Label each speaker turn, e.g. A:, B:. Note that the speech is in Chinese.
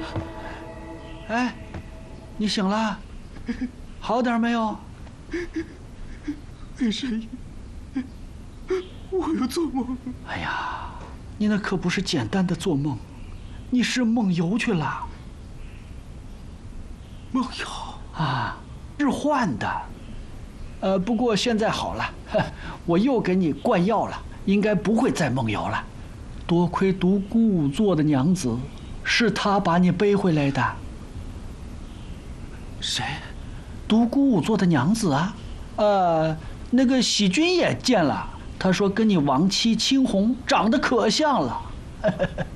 A: 哎，你醒了？好点没有？
B: 没声音，我又做梦。
A: 哎呀，你那可不是简单的做梦，你是梦游去了。
B: 梦游
A: 啊，是幻的。不过现在好了，我又给你灌药了，应该不会再梦游了。多亏独孤五座的娘子，是她把你背回来的。
B: 谁？
A: 独孤五座的娘子啊。那个喜君也见了，他说跟你亡妻青红长得可像了。